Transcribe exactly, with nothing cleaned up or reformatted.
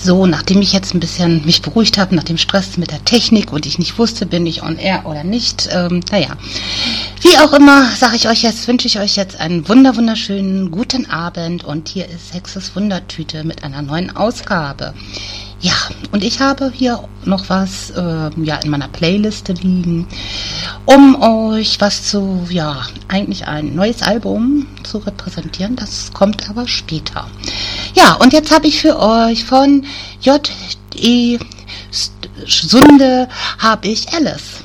So, nachdem ich jetzt ein bisschen mich beruhigt habe, nach dem Stress mit der Technik und ich nicht wusste, bin ich on air oder nicht, ähm, naja, wie auch immer, sage ich euch jetzt, wünsche ich euch jetzt einen wunder wunderschönen guten Abend und hier ist Hexes Wundertüte mit einer neuen Ausgabe. Ja, und ich habe hier noch was äh, ja, in meiner Playliste liegen, um euch was zu, ja, eigentlich ein neues Album zu repräsentieren. Das kommt aber später. Ja, und jetzt habe ich für euch von J E Sunde habe ich Alice.